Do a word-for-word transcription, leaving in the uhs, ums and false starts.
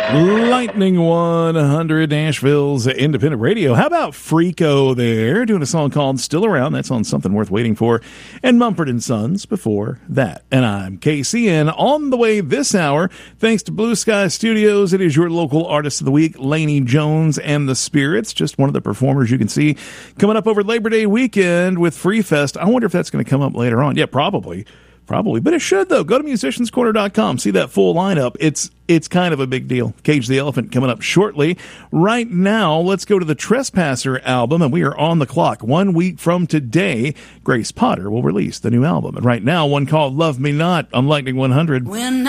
Lightning one hundred, Nashville's independent radio. How about Freako there, doing a song called Still Around? That's on Something Worth Waiting For. And Mumford and Sons before that. And I'm K C N on the way this hour. Thanks to Blue Sky Studios, it is your local artist of the week, Lainey Jones and the Spirits. Just one of the performers you can see coming up over Labor Day weekend with Free Fest. I wonder if that's going to come up later on. Yeah, probably. Probably, but it should, though. Go to musicians corner dot com. See that full lineup. It's it's kind of a big deal. Cage the Elephant coming up shortly. Right now, let's go to the Trespasser album, and we are on the clock. One week from today, Grace Potter will release the new album. And right now, one called Love Me Not on Lightning one hundred. When